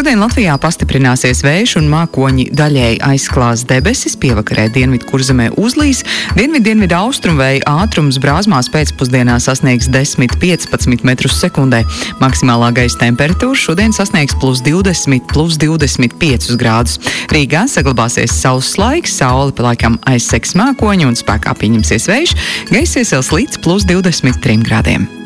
Šodien Latvijā pastiprināsies vējš un mākoņi daļēji aizklās debesis, pievakarē dienvidu kurzemē uzlīs, dienvidu austrumvēja ātrums Brāzmās pēcpusdienā sasniegs 10–15 metrus sekundē. Maksimālā gaisa temperatūra šodien sasniegs +20–+25 grādus. Rīgā saglabāsies sauss laiks, saule pa laikam aizsegs mākoņi un spēkā pieņemsies vējš, gaisa iesils līdz +23 grādiem.